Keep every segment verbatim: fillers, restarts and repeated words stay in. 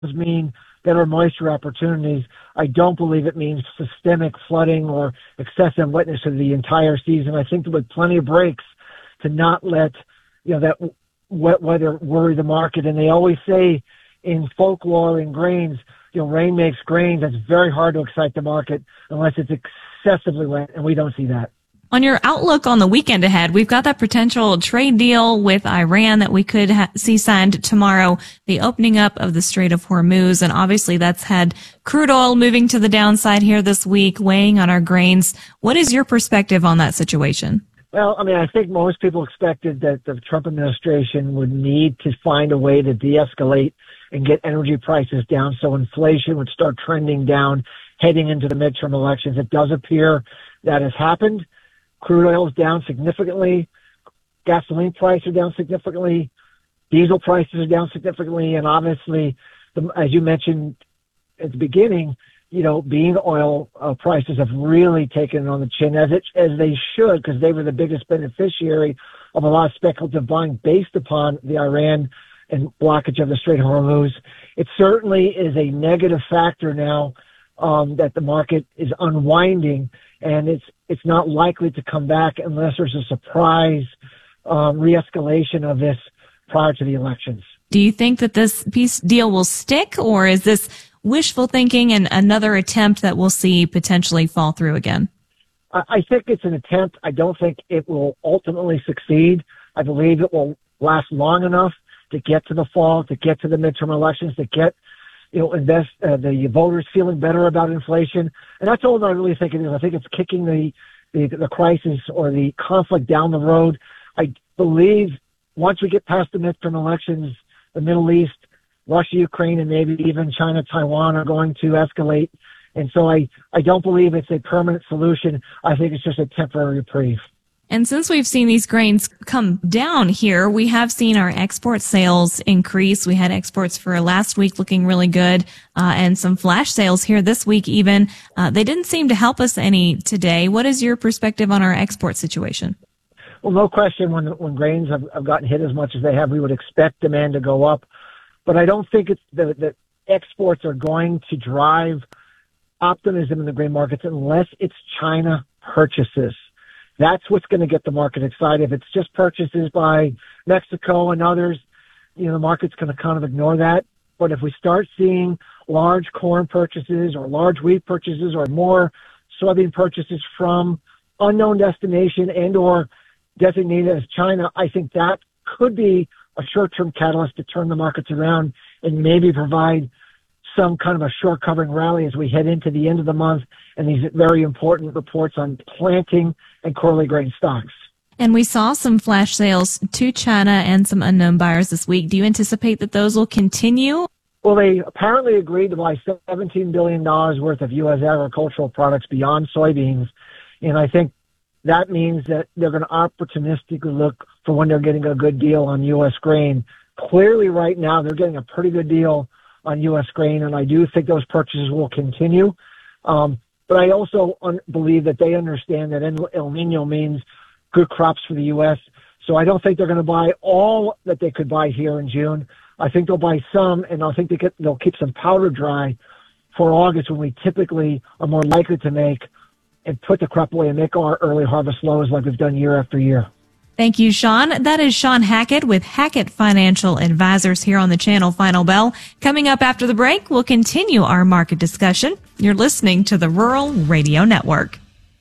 mean better moisture opportunities. I don't believe it means systemic flooding or excessive wetness of the entire season. I think with plenty of breaks to not let, you know, that wet weather worry the market. And they always say in folklore and grains, you know, rain makes grains. That's very hard to excite the market unless it's excessively wet, and we don't see that. On your outlook on the weekend ahead, we've got that potential trade deal with Iran that we could ha- see signed tomorrow, the opening up of the Strait of Hormuz, and obviously that's had crude oil moving to the downside here this week, weighing on our grains. What is your perspective on that situation? Well, I mean, I think most people expected that the Trump administration would need to find a way to de-escalate and get energy prices down so inflation would start trending down heading into the midterm elections. It does appear that has happened. Crude oil is down significantly. Gasoline prices are down significantly. Diesel prices are down significantly. And obviously, the, as you mentioned at the beginning, you know, bean oil uh, prices have really taken it on the chin, as it, as they should, because they were the biggest beneficiary of a lot of speculative buying based upon the Iran and blockage of the Strait of Hormuz. It certainly is a negative factor now um, that the market is unwinding, and it's it's not likely to come back unless there's a surprise um, re-escalation of this prior to the elections. Do you think that this peace deal will stick, or is this wishful thinking and another attempt that we'll see potentially fall through again? I think it's an attempt. I don't think it will ultimately succeed. I believe it will last long enough to get to the fall, to get to the midterm elections, to get, you know, invest uh, the voters feeling better about inflation. And that's all I really think it is. I think it's kicking the, the, the crisis or the conflict down the road. I believe once we get past the midterm elections, the Middle East, Russia, Ukraine, and maybe even China, Taiwan are going to escalate. And so I, I don't believe it's a permanent solution. I think it's just a temporary reprieve. And since we've seen these grains come down here, we have seen our export sales increase. We had exports for last week looking really good, uh, and some flash sales here this week even. Uh, they didn't seem to help us any today. What is your perspective on our export situation? Well, no question, when when grains have, have gotten hit as much as they have, we would expect demand to go up. But I don't think it's the, the exports are going to drive optimism in the grain markets unless it's China purchases. That's what's going to get the market excited. If it's just purchases by Mexico and others, you know, the market's going to kind of ignore that. But if we start seeing large corn purchases or large wheat purchases or more soybean purchases from unknown destination and or designated as China, I think that could be a short-term catalyst to turn the markets around and maybe provide some kind of a short covering rally as we head into the end of the month and these very important reports on planting and quarterly grain stocks. And we saw some flash sales to China and some unknown buyers this week. Do you anticipate that those will continue? Well, they apparently agreed to buy seventeen billion dollars worth of U S agricultural products beyond soybeans. And I think that means that they're going to opportunistically look for when they're getting a good deal on U S grain. Clearly right now they're getting a pretty good deal on U S grain, and I do think those purchases will continue. Um, but I also un- believe that they understand that El Nino means good crops for the U S, so I don't think they're going to buy all that they could buy here in June. I think they'll buy some, and I think they get, they'll keep some powder dry for August when we typically are more likely to make and put the crop away and make our early harvest lows like we've done year after year. Thank you, Sean. That is Sean Hackett with Hackett Financial Advisors here on the channel Final Bell. Coming up after the break, we'll continue our market discussion. You're listening to the Rural Radio Network.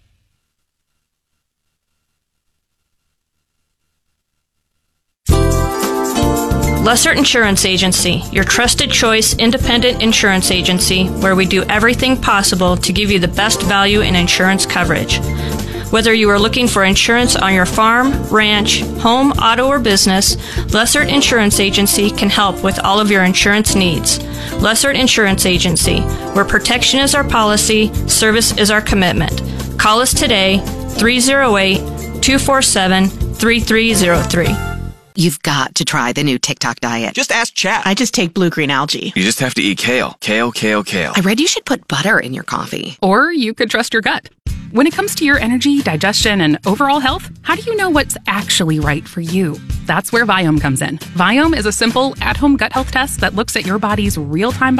Lessert Insurance Agency, your trusted choice independent insurance agency where we do everything possible to give you the best value in insurance coverage. Whether you are looking for insurance on your farm, ranch, home, auto, or business, Lessert Insurance Agency can help with all of your insurance needs. Lessert Insurance Agency, where protection is our policy, service is our commitment. Call us today, three oh eight, two four seven, three three oh three. You've got to try the new TikTok diet. Just ask Chat. I just take blue-green algae. You just have to eat kale. Kale, kale, kale. I read you should put butter in your coffee. Or you could trust your gut. When it comes to your energy, digestion, and overall health, how do you know what's actually right for you? That's where Viome comes in. Viome is a simple, at-home gut health test that looks at your body's real-time